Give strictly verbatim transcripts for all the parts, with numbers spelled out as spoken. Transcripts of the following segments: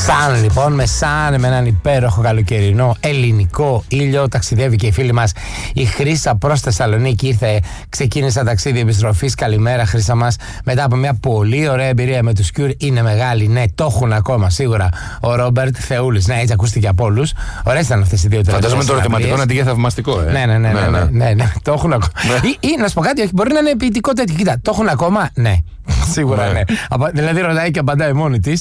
Σαν λοιπόν, με σαν με έναν υπέροχο καλοκαιρινό ελληνικό ήλιο ταξιδεύει και η φίλη μας η Χρύσα προς Θεσσαλονίκη. Ήρθε, ξεκίνησε ταξίδι επιστροφής. Καλημέρα Χρύσα μας. Μετά από μια πολύ ωραία εμπειρία με τους Cure. Είναι μεγάλη, ναι, το έχουν ακόμα σίγουρα. Ο Ρόμπερτ Θεούλης, ναι, έτσι ακούστηκε από όλους. Ωραίες ήταν αυτές οι δύο τελευταίες. Φαντάζομαι το ερωτηματικό να αντίγε θαυμαστικό, ε. Ναι, ναι, ναι, ναι, ναι, ναι, ναι, το έχουν ακόμα. Ή, ή να σου πω κάτι, όχι, μπορεί να είναι ποιητικό τέτοιο. Κοίτα, το έχουν ακόμα, ναι. Σίγουρα ναι. Δηλαδή ρωτάει και απαντάει μόνη της.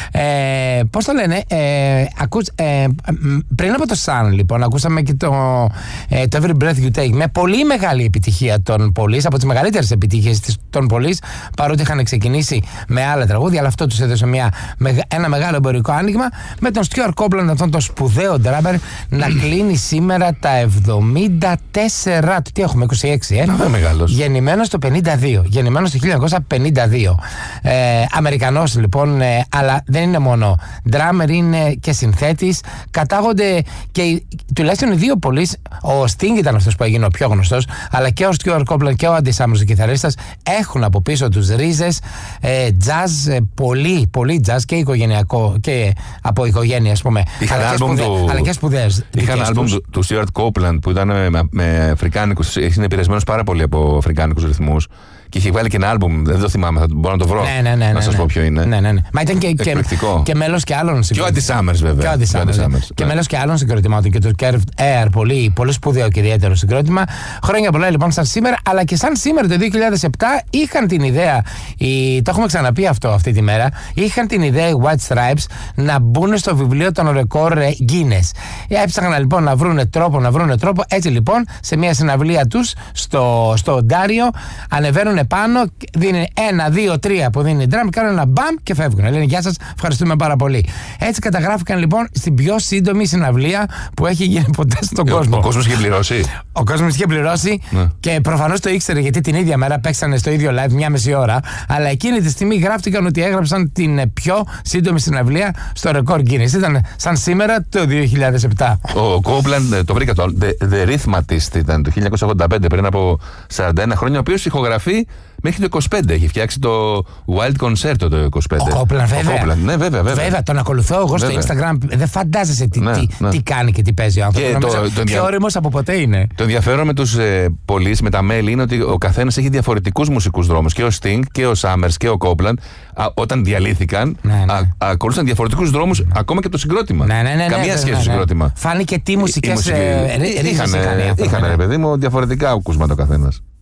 Ε, πώς το λένε, ε, ακούς, ε, πριν από το Sun, λοιπόν, ακούσαμε και το, ε, το Every Breath You Take. Με πολύ μεγάλη επιτυχία των Police, από τις μεγαλύτερες επιτυχίες των Police, παρότι είχαν ξεκινήσει με άλλα τραγούδια, αλλά αυτό τους έδωσε μια, ένα μεγάλο εμπορικό άνοιγμα. Με τον Stuart Copeland, αυτόν τον σπουδαίο ντράμπερ, να κλείνει σήμερα τα εβδομήντα τέσσερα του. Τι έχουμε, είκοσι έξι, ε? Γεννημένος το πενήντα δύο. Γεννημένος το χίλια εννιακόσια πενήντα δύο. Ε, Αμερικανός λοιπόν, ε, αλλά δεν είναι μόνο ντράμερ, είναι και συνθέτης. Κατάγονται και οι, τουλάχιστον οι δύο Police. Ο Sting ήταν αυτός που έγινε ο πιο γνωστός, αλλά και ο Stuart Copeland και ο Andy Summers, ο κιθαρίστας, έχουν από πίσω τους ρίζες, ε, jazz, ε, πολύ, πολύ jazz και οικογενειακό και από οικογένεια, ας πούμε. Είχαν αλλά, άλμπουμ και σπουδε, του, αλλά και σπουδαίες. Είχαν άλμπουμ του, του Stuart Copeland που ήταν με, με αφρικάνικους, είναι επηρεσμένος πάρα πολύ από αφρικάνικους ρυθμούς. Και είχε βάλει και ένα άλμπουμ, δεν το θυμάμαι, θα μπορώ να το βρω. Ναι, ναι, ναι, να σας ναι, πω ποιο είναι. Ναι, ναι, ναι. Μα ήταν και, και, και μέλος και άλλων συγκροτημάτων. Και ο Andy Summers, βέβαια. Και ο Andy Summers. Και ναι. Μέλος και άλλων συγκροτημάτων. Και το Curved Air, πολύ, πολύ σπουδαίο και ιδιαίτερο συγκρότημα. Χρόνια πολλά λοιπόν σαν σήμερα, αλλά και σαν σήμερα το δύο χιλιάδες επτά είχαν την ιδέα, η, το έχουμε ξαναπεί αυτό αυτή τη μέρα, είχαν την ιδέα οι White Stripes να μπουν στο βιβλίο των ρεκόρ Guinness. Έψαχναν λοιπόν να βρουν τρόπο, να βρουν τρόπο. Έτσι λοιπόν, σε μια συναυλία τους στο, στο Οντάριο, ανεβαίνουν πάνω. Δίνει ένα, δύο, τρία που δίνει drum, κάνουν ένα μπαμ και φεύγουν. Λένε γεια σας, ευχαριστούμε πάρα πολύ. Έτσι καταγράφηκαν λοιπόν στην πιο σύντομη συναυλία που έχει γίνει ποτέ στον ο, κόσμο. Ο κόσμος είχε πληρώσει. Ο κόσμος είχε πληρώσει ναι. Και προφανώς το ήξερε γιατί την ίδια μέρα παίξανε στο ίδιο live μια μισή ώρα. Αλλά εκείνη τη στιγμή γράφτηκαν ότι έγραψαν την πιο σύντομη συναυλία στο ρεκόρ Guinness. Ήταν σαν σήμερα το δύο χιλιάδες επτά. Ο Copeland, το βρήκα το. The, the Rhythmatist ήταν το χίλια εννιακόσια ογδόντα πέντε, πριν από σαράντα ένα χρόνια, ο οποίος ηχογραφεί μέχρι το είκοσι πέντε. Έχει φτιάξει το Wild Concerto το είκοσι πέντε. Ο Copeland, βέβαια. Ο Copeland, ναι, βέβαια, βέβαια. Βέβαια, τον ακολουθώ εγώ στο βέβαια. Instagram. Δεν φαντάζεσαι τι, ναι, τι, ναι. τι κάνει και τι παίζει ο άνθρωπος. Πιο δια... όριμος από ποτέ είναι. Το ενδιαφέρον με τους ε, Police, με τα μέλη, είναι ότι ο καθένας έχει διαφορετικούς μουσικούς δρόμους. Και ο Sting και ο Summers και ο Copeland, α, όταν διαλύθηκαν, ναι, ναι. Α, ακολούθησαν διαφορετικούς δρόμους, ναι. ακόμα και το συγκρότημα. Ναι, ναι, ναι, καμία ναι, σχέση ναι, ναι. στο συγκρότημα. Φάνηκε τι μουσικές ρίζες είχαν, ρε παιδί μου, διαφορετικά ακούσματα ο καθένας.